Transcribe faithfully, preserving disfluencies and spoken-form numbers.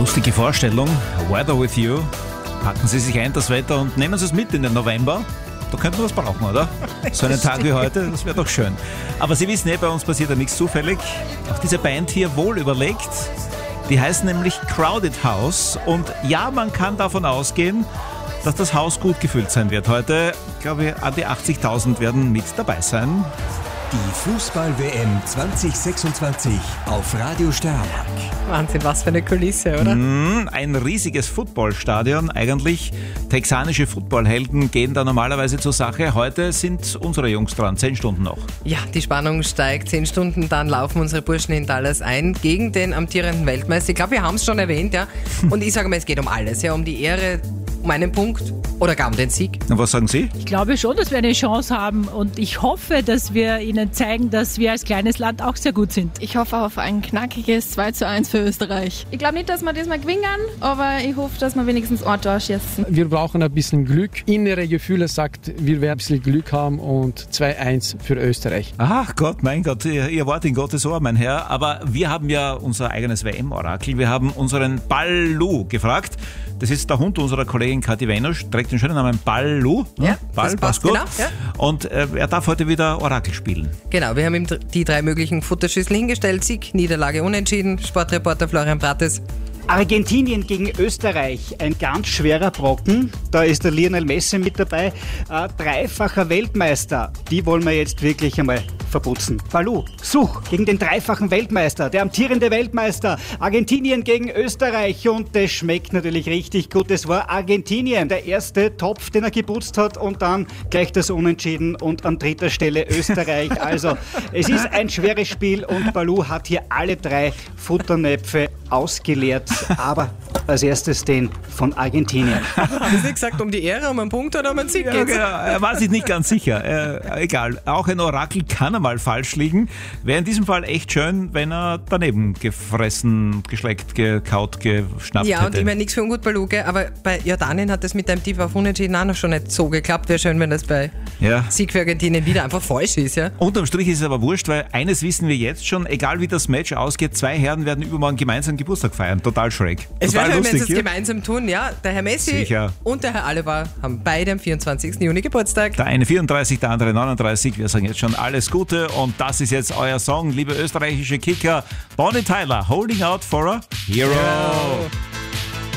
Lustige Vorstellung, Weather with You. Packen Sie sich ein das Wetter und nehmen Sie es mit in den November. Da könnten wir was brauchen, oder? So einen Tag wie heute, das wäre doch schön. Aber Sie wissen eh, bei uns passiert ja nichts zufällig. Auch diese Band hier wohl überlegt. Die heißt nämlich Crowded House. Und ja, man kann davon ausgehen, dass das Haus gut gefüllt sein wird. Heute, glaube ich, an die achtzigtausend werden mit dabei sein. Die Fußball-W M zwanzig sechsundzwanzig auf Radio Steiermark. Wahnsinn, was für eine Kulisse, oder? Mm, ein riesiges Footballstadion. Eigentlich texanische Footballhelden gehen da normalerweise zur Sache. Heute sind unsere Jungs dran, zehn Stunden noch. Ja, die Spannung steigt. Zehn Stunden, dann laufen unsere Burschen in Dallas ein gegen den amtierenden Weltmeister. Ich glaube, wir haben es schon erwähnt, ja. Und ich sage mal, es geht um alles, ja, um die Ehre, um einen Punkt oder gar um den Sieg. Und was sagen Sie? Ich glaube schon, dass wir eine Chance haben und ich hoffe, dass wir ihnen zeigen, dass wir als kleines Land auch sehr gut sind. Ich hoffe auf ein knackiges zwei zu eins für Österreich. Ich glaube nicht, dass wir diesmal gewinnen, aber ich hoffe, dass wir wenigstens ein Tor schießen. Wir brauchen ein bisschen Glück. Innere Gefühle sagt, wir werden ein bisschen Glück haben und zwei eins für Österreich. Ach Gott, mein Gott, ihr, ihr Wort in Gottes Ohr, mein Herr. Aber wir haben ja unser eigenes W M-Orakel. Wir haben unseren Ballu gefragt. Das ist der Hund unserer Kollegin Kathi Wenusch, trägt den schönen Namen Ballu. Ja, Ball, das passt, gut. genau. Ja. Und äh, er darf heute wieder Orakel spielen. Genau, wir haben ihm die drei möglichen Futterschüsseln hingestellt. Sieg, Niederlage, Unentschieden. Sportreporter Florian Brattes. Argentinien gegen Österreich, ein ganz schwerer Brocken. Da ist der Lionel Messi mit dabei. Äh, dreifacher Weltmeister, die wollen wir jetzt wirklich einmal verputzen. Ballu, Such gegen den dreifachen Weltmeister, der amtierende Weltmeister. Argentinien gegen Österreich und das schmeckt natürlich richtig gut. Es war Argentinien, der erste Topf, den er geputzt hat und dann gleich das Unentschieden und an dritter Stelle Österreich. Also es ist ein schweres Spiel und Ballu hat hier alle drei Futternäpfe ausgeleert. Aber als erstes den von Argentinien. Haben Sie gesagt, um die Ehre, um einen Punkt oder um einen Sieg Ja, geht's? genau. Er war sich nicht ganz sicher. Äh, egal, auch ein Orakel kann einmal falsch liegen. Wäre in diesem Fall echt schön, wenn er daneben gefressen, geschleckt, gekaut, geschnappt Ja, hätte. und ich meine, nichts für ungut, Ballu, gell? Aber bei Jordanien hat das mit deinem Tipp auf Unentschieden auch noch schon nicht so geklappt. Wäre schön, wenn das bei Ja. Sieg für Argentinien wieder einfach falsch ist, ja? Unterm Strich ist es aber wurscht, weil eines wissen wir jetzt schon, egal wie das Match ausgeht, zwei Herren werden übermorgen gemeinsam Geburtstag feiern. Total schräg. Es wäre Total schön, wenn sie lustig. es gemeinsam tun, ja. Der Herr Messi Sicher. und der Herr Alaba haben beide am vierundzwanzigsten Juni Geburtstag. Der eine vierunddreißig, der andere neununddreißig. Wir sagen jetzt schon alles Gute und das ist jetzt euer Song, liebe österreichische Kicker. Bonnie Tyler, Holding Out for a Hero. Hero.